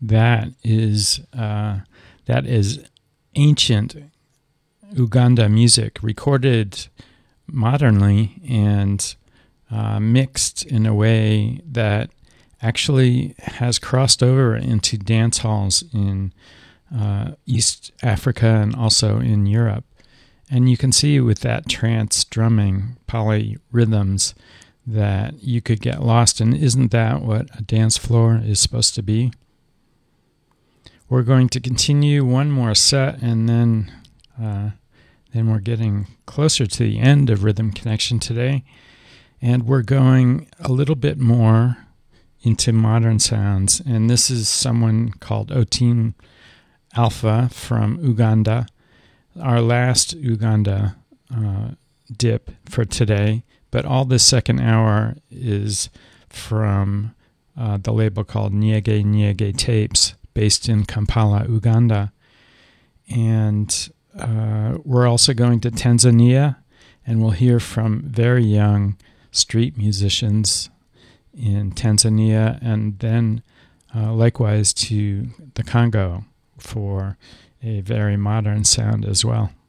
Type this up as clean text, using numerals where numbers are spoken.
that is ancient Uganda music recorded modernly and mixed in a way that actually has crossed over into dance halls in East Africa and also in Europe. And you can see with that trance drumming polyrhythms that you could get lost. And isn't that what a dance floor is supposed to be? We're going to continue one more set, and then we're getting closer to the end of Rhythm Connection today. And we're going a little bit more into modern sounds. And this is someone called Otin Alpha from Uganda. Our last Uganda dip for today. But all this second hour is from the label called Nyege Nyege Tapes, based in Kampala, Uganda. And we're also going to Tanzania, and we'll hear from very young street musicians in Tanzania, and then likewise to the Congo for a very modern sound as well.